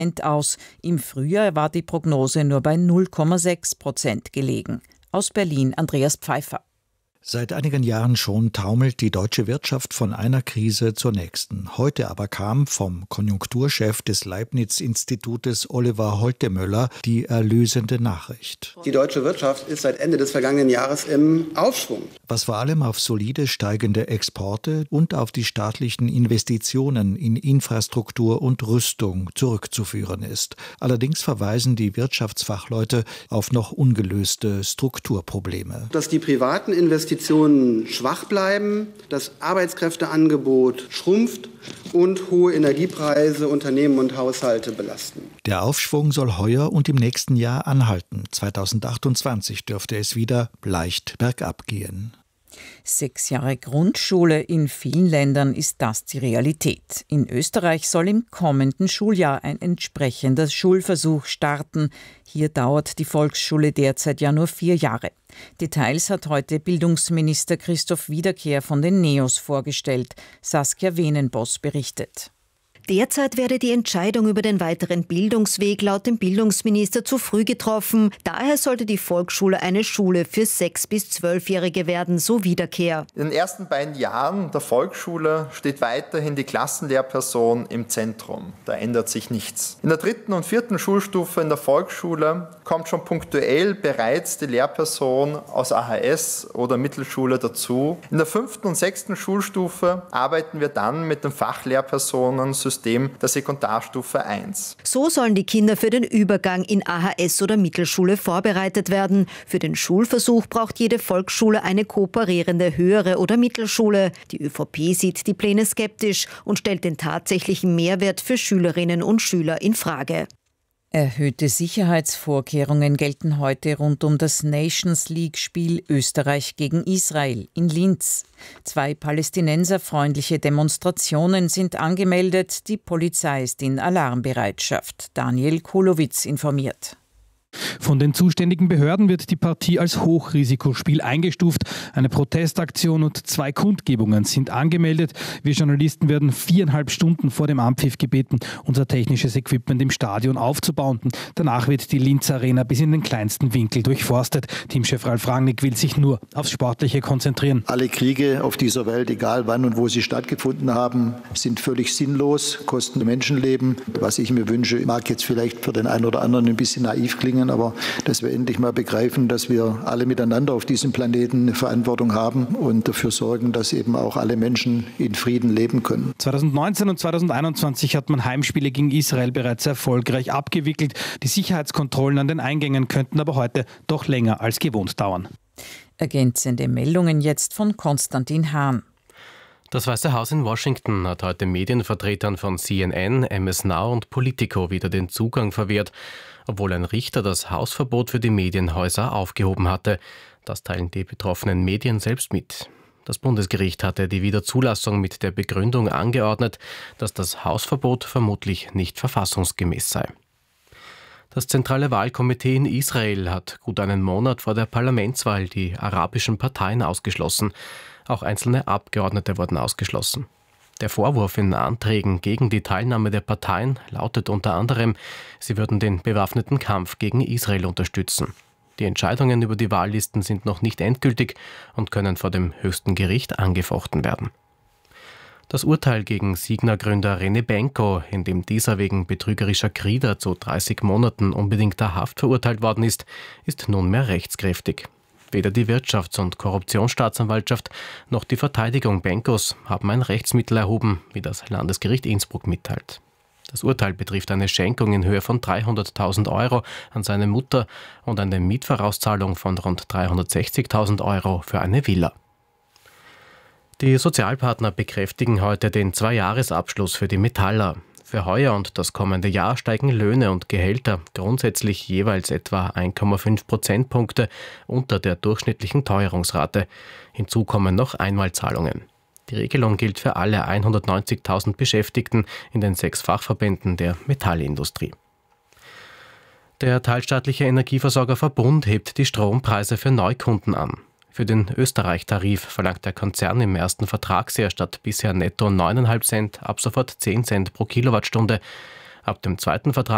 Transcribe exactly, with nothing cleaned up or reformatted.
Prozent aus. Im Frühjahr war die Prognose nur bei null Komma sechs Prozent gelegen. Aus Berlin Andreas Pfeiffer. Seit einigen Jahren schon taumelt die deutsche Wirtschaft von einer Krise zur nächsten. Heute aber kam vom Konjunkturchef des Leibniz-Institutes Oliver Holtemöller die erlösende Nachricht. Die deutsche Wirtschaft ist seit Ende des vergangenen Jahres im Aufschwung. Was vor allem auf solide steigende Exporte und auf die staatlichen Investitionen in Infrastruktur und Rüstung zurückzuführen ist. Allerdings verweisen die Wirtschaftsfachleute auf noch ungelöste Strukturprobleme. Dass die privaten Investitionen Investitionen schwach bleiben, das Arbeitskräfteangebot schrumpft und hohe Energiepreise Unternehmen und Haushalte belasten. Der Aufschwung soll heuer und im nächsten Jahr anhalten. zweitausendachtundzwanzig dürfte es wieder leicht bergab gehen. Sechs Jahre Grundschule, in vielen Ländern ist das die Realität. In Österreich soll im kommenden Schuljahr ein entsprechender Schulversuch starten. Hier dauert die Volksschule derzeit ja nur vier Jahre. Details hat heute Bildungsminister Christoph Wiederkehr von den NEOS vorgestellt. Saskia Wenenboss berichtet. Derzeit werde die Entscheidung über den weiteren Bildungsweg laut dem Bildungsminister zu früh getroffen. Daher sollte die Volksschule eine Schule für sechs- bis zwölfjährige werden, so Wiederkehr. In den ersten beiden Jahren der Volksschule steht weiterhin die Klassenlehrperson im Zentrum. Da ändert sich nichts. In der dritten und vierten Schulstufe in der Volksschule kommt schon punktuell bereits die Lehrperson aus A H S oder Mittelschule dazu. In der fünften und sechsten Schulstufe arbeiten wir dann mit den Fachlehrpersonen System der Sekundarstufe eins. So sollen die Kinder für den Übergang in A H S oder Mittelschule vorbereitet werden. Für den Schulversuch braucht jede Volksschule eine kooperierende höhere oder Mittelschule. Die ÖVP sieht die Pläne skeptisch und stellt den tatsächlichen Mehrwert für Schülerinnen und Schüler in Frage. Erhöhte Sicherheitsvorkehrungen gelten heute rund um das Nations League-Spiel Österreich gegen Israel in Linz. Zwei palästinenserfreundliche Demonstrationen sind angemeldet. Die Polizei ist in Alarmbereitschaft. Daniel Kolowitz informiert. Von den zuständigen Behörden wird die Partie als Hochrisikospiel eingestuft. Eine Protestaktion und zwei Kundgebungen sind angemeldet. Wir Journalisten werden viereinhalb Stunden vor dem Anpfiff gebeten, unser technisches Equipment im Stadion aufzubauen. Danach wird die Linz Arena bis in den kleinsten Winkel durchforstet. Teamchef Ralf Rangnick will sich nur aufs Sportliche konzentrieren. Alle Kriege auf dieser Welt, egal wann und wo sie stattgefunden haben, sind völlig sinnlos, kosten Menschenleben. Was ich mir wünsche, mag jetzt vielleicht für den einen oder anderen ein bisschen naiv klingen, aber dass wir endlich mal begreifen, dass wir alle miteinander auf diesem Planeten eine Verantwortung haben und dafür sorgen, dass eben auch alle Menschen in Frieden leben können. zweitausendneunzehn und zweitausendeinundzwanzig hat man Heimspiele gegen Israel bereits erfolgreich abgewickelt. Die Sicherheitskontrollen an den Eingängen könnten aber heute doch länger als gewohnt dauern. Ergänzende Meldungen jetzt von Konstantin Hahn. Das Weiße Haus in Washington hat heute Medienvertretern von C N N, M S Now und Politico wieder den Zugang verwehrt, obwohl ein Richter das Hausverbot für die Medienhäuser aufgehoben hatte. Das teilen die betroffenen Medien selbst mit. Das Bundesgericht hatte die Wiederzulassung mit der Begründung angeordnet, dass das Hausverbot vermutlich nicht verfassungsgemäß sei. Das zentrale Wahlkomitee in Israel hat gut einen Monat vor der Parlamentswahl die arabischen Parteien ausgeschlossen. Auch einzelne Abgeordnete wurden ausgeschlossen. Der Vorwurf in Anträgen gegen die Teilnahme der Parteien lautet unter anderem, sie würden den bewaffneten Kampf gegen Israel unterstützen. Die Entscheidungen über die Wahllisten sind noch nicht endgültig und können vor dem höchsten Gericht angefochten werden. Das Urteil gegen Signa-Gründer René Benko, in dem dieser wegen betrügerischer Krieder zu dreißig Monaten unbedingter Haft verurteilt worden ist, ist nunmehr rechtskräftig. Weder die Wirtschafts- und Korruptionsstaatsanwaltschaft noch die Verteidigung Benkos haben ein Rechtsmittel erhoben, wie das Landesgericht Innsbruck mitteilt. Das Urteil betrifft eine Schenkung in Höhe von dreihunderttausend Euro an seine Mutter und eine Mietvorauszahlung von rund dreihundertsechzigtausend Euro für eine Villa. Die Sozialpartner bekräftigen heute den Zweijahresabschluss für die Metaller. Für heuer und das kommende Jahr steigen Löhne und Gehälter grundsätzlich jeweils etwa eins Komma fünf Prozentpunkte unter der durchschnittlichen Teuerungsrate. Hinzu kommen noch Einmalzahlungen. Die Regelung gilt für alle hundertneunzigtausend Beschäftigten in den sechs Fachverbänden der Metallindustrie. Der teilstaatliche Energieversorger Verbund hebt die Strompreise für Neukunden an. Für den Österreich-Tarif verlangt der Konzern im ersten Vertragsjahr statt bisher netto neun Komma fünf Cent ab sofort zehn Cent pro Kilowattstunde. Ab dem zweiten Vertrag